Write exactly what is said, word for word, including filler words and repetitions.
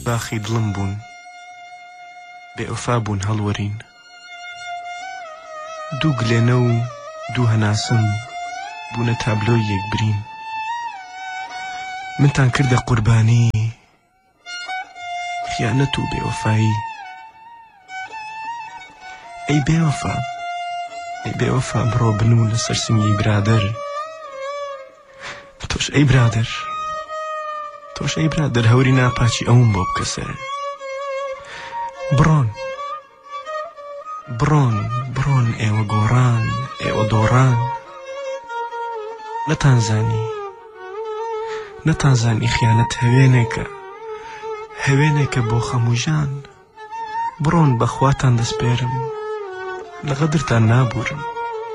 باخی دڵم بوون بێ ئەوفا بوون هەڵوەرین دوو گلێنە و دوو هەناسم بوونە تابلۆی یەکبرین منتان کردە قوربانی خیانەت و بێوەفایی ئەی بێوەفا ئەی بێوەفا بڕۆ بنوو لەسەر سنگی برادەر تۆش ئەی برادەر تۆش ئەی برادەر هەوری ناپاچی ئەوم بۆ بکە سەر بڕۆن بڕۆن بڕۆن ئێوە گۆڕان ئێوە دۆڕان نەتانزانی نەتانزانی خیانەت هەوێنێکە هەوێنێکە بۆ خەموژان بڕۆن بەخواتان دەسپێرم لە غەدرتان نابورم